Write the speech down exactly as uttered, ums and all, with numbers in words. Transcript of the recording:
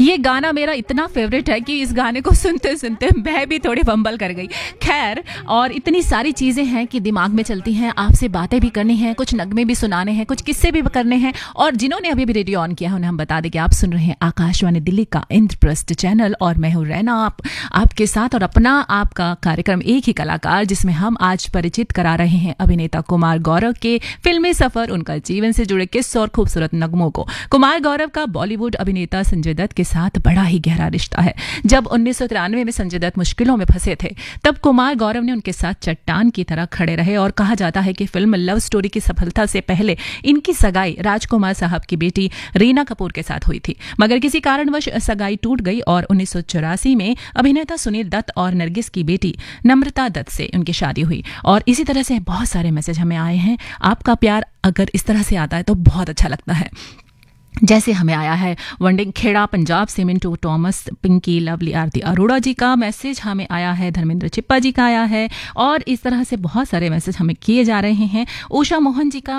ये गाना मेरा इतना फेवरेट है कि इस गाने को सुनते सुनते मैं भी थोड़ी फंबल कर गई। खैर, और इतनी सारी चीज़ें हैं कि दिमाग में चलती हैं, आपसे बातें भी करनी हैं, कुछ नगमे भी सुनाने हैं, कुछ किस्से भी करने हैं। और जिन्होंने अभी भी रेडियो ऑन किया है उन्हें हम बता दें कि आप सुन रहे हैं आकाशवाणी दिल्ली का इंद्रप्रस्थ चैनल और मैं हूँ रैना आप आपके साथ और अपना आपका कार्यक्रम एक ही कलाकार, जिसमें हम आज परिचित करा रहे हैं अभिनेता कुमार गौरव के फिल्मी सफर, उनका जीवन से जुड़े किस्से और खूबसूरत नगमों को। कुमार गौरव का बॉलीवुड अभिनेता संजय दत्त के साथ बड़ा ही गहरा रिश्ता है। जब उन्नीस सौ तिरानवे में संजय दत्त मुश्किलों में फंसे थे, तब कुमार गौरव ने उनके साथ चट्टान की तरह खड़े रहे और कहा जाता है कि फिल्म लव स्टोरी की सफलता से पहले इनकी सगाई राजकुमार साहब की बेटी रीना कपूर के साथ हुई थी, मगर किसी कारणवश सगाई टूट गई और उन्नीस सौ चौरासी में अभिनेता सुनील दत्त और नरगिस की बेटी नम्रता दत्त से उनकी शादी हुई। और इसी तरह से बहुत सारे मैसेज हमें आए हैं। आपका प्यार अगर इस तरह से आता है तो बहुत अच्छा लगता है। जैसे हमें आया है वंडिंग खेड़ा पंजाब से मिंटू टॉमस, पिंकी, लवली, आरती अरोड़ा जी का मैसेज हमें आया है, धर्मेंद्र चिप्पा जी का आया है और इस तरह से बहुत सारे मैसेज हमें किए जा रहे हैं। उषा मोहन जी का